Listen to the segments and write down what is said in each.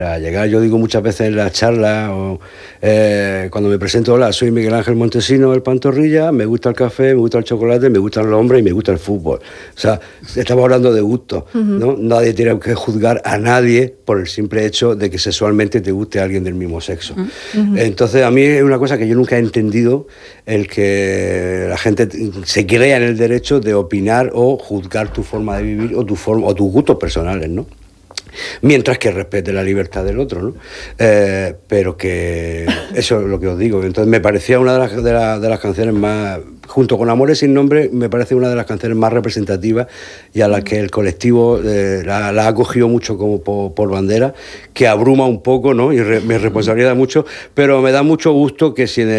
A llegar, yo digo muchas veces en las charlas o cuando me presento, hola, soy Miguel Ángel Montesino, el Pantorrilla, me gusta el café, me gusta el chocolate, me gustan los hombres y me gusta el fútbol. O sea, estamos hablando de gusto, ¿no? Nadie tiene que juzgar a nadie por el simple hecho de que sexualmente te guste a alguien del mismo sexo. Entonces, a mí es una cosa que yo nunca he entendido, el que la gente se crea en el derecho de opinar o juzgar tu forma de vivir o tus gustos personales, ¿no? Mientras que respete la libertad del otro, ¿no? Pero que eso es lo que os digo. Entonces me parecía una de las canciones más, junto con Amores sin nombre, me parece una de las canciones más representativas y a la que el colectivo la ha acogido mucho como por bandera, que abruma un poco, ¿no? Y me responsabiliza mucho, pero me da mucho gusto que si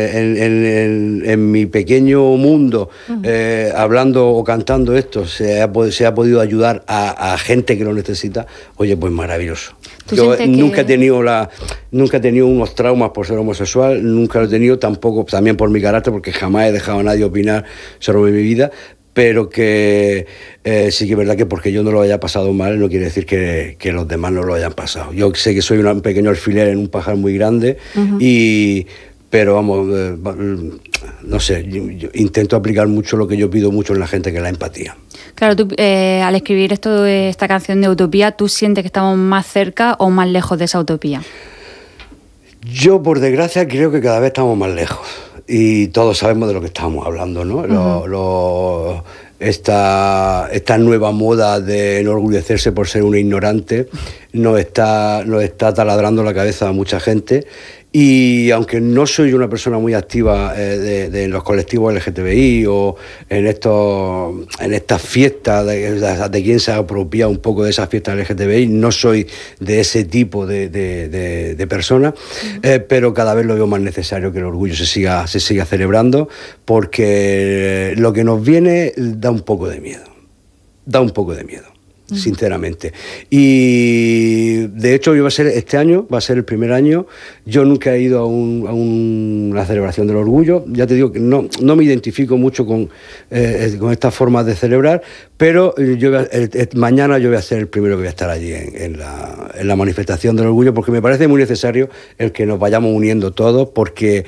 en mi pequeño mundo, hablando o cantando esto, se ha podido ayudar a gente que lo necesita, oye, pues maravilloso. Yo nunca he tenido unos traumas por ser homosexual, nunca lo he tenido, tampoco, también por mi carácter, porque jamás he dejado a nadie opinar sobre mi vida, pero que sí que es verdad que porque yo no lo haya pasado mal no quiere decir que los demás no lo hayan pasado. Yo sé que soy un pequeño alfiler en un pajar muy grande, pero vamos, no sé, yo intento aplicar mucho lo que yo pido mucho en la gente, que es la empatía. Claro, tú al escribir esta canción de utopía, ¿tú sientes que estamos más cerca o más lejos de esa utopía? Yo, por desgracia, creo que cada vez estamos más lejos. Y todos sabemos de lo que estamos hablando, ¿no? Esta nueva moda de enorgullecerse por ser un ignorante nos está taladrando la cabeza a mucha gente. Y aunque no soy una persona muy activa de los colectivos LGTBI o en estas fiestas de quien se apropia un poco de esas fiestas LGTBI, no soy de ese tipo de persona, pero cada vez lo veo más necesario que el orgullo se siga celebrando, porque lo que nos viene da un poco de miedo. Sinceramente. Y de hecho este año va a ser el primer año. Yo nunca he ido a una celebración del orgullo. Ya te digo que no me identifico mucho con estas formas de celebrar, pero mañana yo voy a ser el primero que voy a estar allí en la manifestación del orgullo, porque me parece muy necesario el que nos vayamos uniendo todos, porque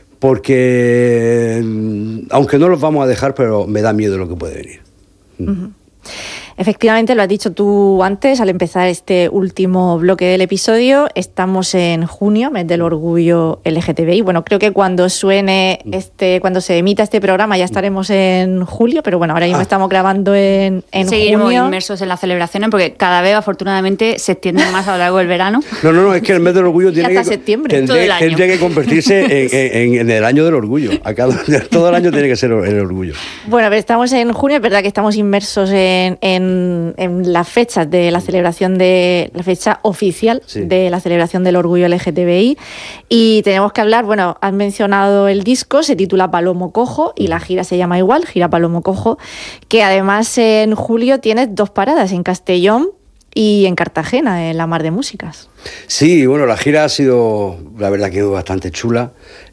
aunque no los vamos a dejar, pero me da miedo lo que puede venir. Efectivamente, lo has dicho tú antes, al empezar este último bloque del episodio. Estamos en junio, mes del orgullo LGTBI. Bueno, creo que cuando cuando se emita este programa ya estaremos en julio, pero bueno, ahora mismo estamos grabando en Seguiremos junio. inmersos en las celebraciones, porque cada vez, afortunadamente, se extiende más a lo largo del verano. No, es que el mes del orgullo hasta septiembre. tendría que convertirse en el año del orgullo. Todo el año tiene que ser el orgullo. Bueno, pero estamos en junio, es verdad que estamos inmersos en las fechas de la celebración la fecha oficial de la celebración del orgullo LGTBI, y tenemos que hablar, bueno, has mencionado el disco, se titula Palomo Cojo y la gira se llama igual, Gira Palomo Cojo, que además en julio tienes 2 paradas, en Castellón y en Cartagena, en la Mar de Músicas. Sí, bueno, la gira ha sido, la verdad, que bastante chula.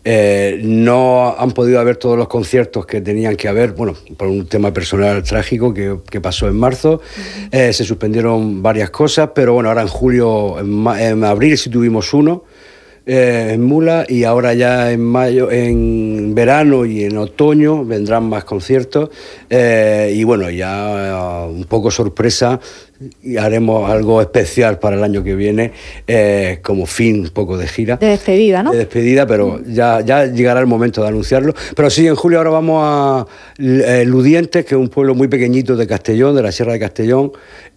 No han podido haber todos los conciertos que tenían que haber, bueno, por un tema personal trágico que pasó en marzo. Se suspendieron varias cosas, pero bueno, ahora en julio, en abril sí tuvimos uno, en Mula, y ahora ya en mayo, en verano y en otoño vendrán más conciertos, y bueno, ya un poco sorpresa, y haremos algo especial para el año que viene, como fin un poco de gira. De despedida, ¿no? De despedida, pero ya llegará el momento de anunciarlo. Pero sí, en julio ahora vamos a Ludientes, que es un pueblo muy pequeñito de Castellón, de la Sierra de Castellón,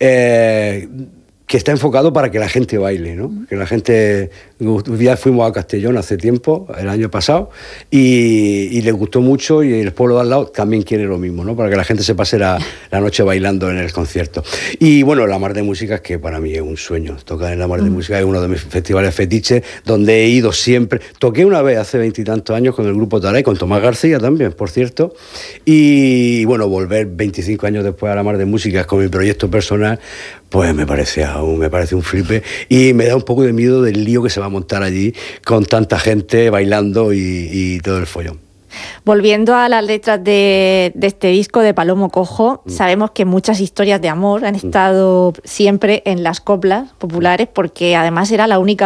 que está enfocado para que la gente baile, ¿no? Que la gente... Ya fuimos a Castellón hace tiempo, el año pasado, y les gustó mucho, y el pueblo de al lado también quiere lo mismo, ¿no? Para que la gente se pase la noche bailando en el concierto. Y bueno, la Mar de Músicas, que para mí es un sueño. Tocar en la Mar de Músicas es uno de mis festivales fetiches, donde he ido siempre. Toqué una vez hace 20 y tantos años con el grupo Talay, con Tomás García también, por cierto. Y bueno, volver 25 años después a la Mar de Músicas con mi proyecto personal, pues me parece un flipe, y me da un poco de miedo del lío que se va a montar allí con tanta gente bailando y todo el follón. Volviendo a las letras de este disco de Palomo Cojo, sabemos que muchas historias de amor han estado siempre en las coplas populares, porque además era la única